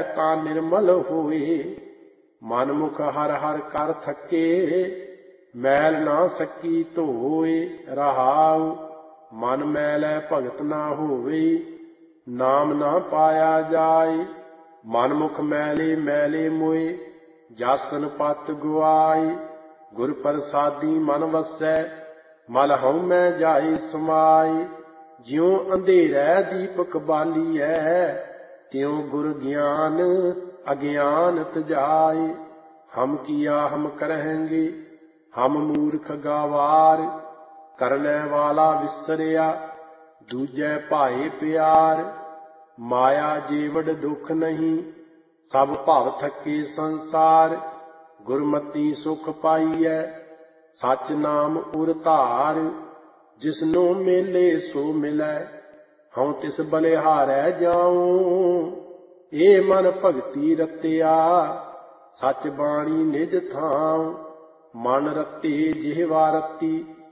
ਤਾਂ ਨਿਰਮਲ ਹੋਏ। ਮਨ ਮੁਖ ਹਰ ਹਰ ਕਰ ਥਕੇ, ਮੈਲ ਨਾ ਸਕੀ ਧੋਏ। ਰਹਾਉ ਮਨ ਮੈਲੈ ਭਗਤ ਨਾ ਹੋਵੇ, ਨਾਮ ਨਾ ਪਾਇਆ ਜਾਏ। ਮਨ ਮੁਖ ਮੈਲੇ ਮੈਲੇ ਮੋਏ, ਜਾਸਨ ਪਤ ਗੁਆਏ। ਗੁਰ ਪ੍ਰਸਾਦੀ ਮਨ ਵਸੈ, ਮਲ ਹਉਮੈ ਜਾਏ ਸਮਾਏ। ਜਿਉ ਅੰਧੇਰੈ ਦੀਪਕ ਬਾਲੀਐ, ਤਿਉ ਗੁਰ ਗਿਆਨ ਅਗਿਆਨਤ ਜਾਏ। ਹਮ ਕੀਆ ਹਮ ਕਰਹਿੰਗੇ, ਹਮ ਮੂਰਖ ਗਾਵਾਰ। ਕਰਨੈ ਵਾਲਾ ਵਿਸਰਿਆ, ਦੂਜੈ ਭਾਏ ਪਿਆਰ। ਮਾਇਆ ਜੀਵੜ ਦੁਖ ਨਹੀਂ, ਸਭ ਭਵ ਥਕੇ ਸੰਸਾਰ। ਗੁਰਮਤੀ ਸੁਖ ਪਾਈਐ, ਸਚ ਨਾਮ ਉਰ ਧਾਰ। ਜਿਸਨੂੰ ਮੇਲੇ ਸੋ ਮਿਲੈ, ਹਉ ਤਿਸ ਬਲਿਹਾਰੈ ਜਾਉ। ਏ ਮਨ ਭਗਤੀ ਰਤਿਆ, ਸਚ ਬਾਣੀ ਨਿਜ ਥਾਉ। ਮਨ ਰਤੇ ਜਿਹਵਾ ਰਤੀ,